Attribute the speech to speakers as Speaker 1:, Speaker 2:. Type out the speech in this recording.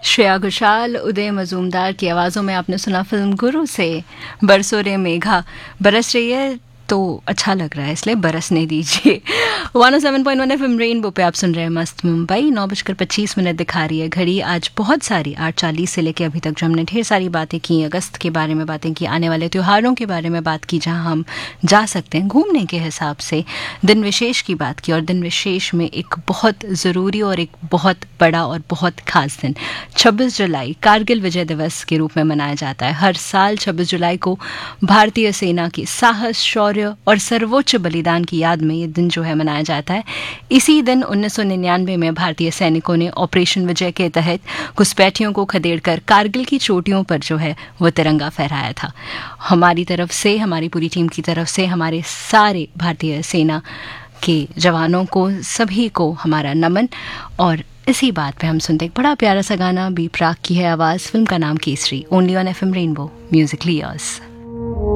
Speaker 1: श्रेया घोषाल, उदय मजूमदार की आवाज़ों में आपने सुना फिल्म गुरु से बरसो रे मेघा। बरस रही है तो अच्छा लग रहा है, इसलिए बरसने दीजिए। 107.1 FM रेनबो पे आप सुन रहे हैं मस्त मुंबई। 9:25 दिखा रही है घड़ी। आज बहुत सारी 8:40 से लेकर अभी तक जो हमने ढेर सारी बातें की, अगस्त के बारे में बातें की, आने वाले त्योहारों के बारे में बात की जहां हम जा सकते हैं घूमने के हिसाब से, दिन विशेष की बात की। और दिन विशेष में एक बहुत ज़रूरी और एक बहुत बड़ा और बहुत खास दिन 26 जुलाई कारगिल विजय दिवस के रूप में मनाया जाता है। हर साल 26 जुलाई को भारतीय सेना की साहस, शौर्य और सर्वोच्च बलिदान की याद में ये दिन जो है मनाया जाता है। इसी दिन 1999 में भारतीय सैनिकों ने ऑपरेशन विजय के तहत घुसपैठियों को खदेड़कर कारगिल की चोटियों पर जो है वो तिरंगा फहराया था। हमारी तरफ से, हमारी पूरी टीम की तरफ से, हमारे सारे भारतीय सेना के जवानों को, सभी को हमारा नमन। और इसी बात पे हम सुनते एक बड़ा प्यारा सा गाना, बी प्राक की है आवाज़, फिल्म का नाम Kesari. Only on FM rainbow, Musically yours.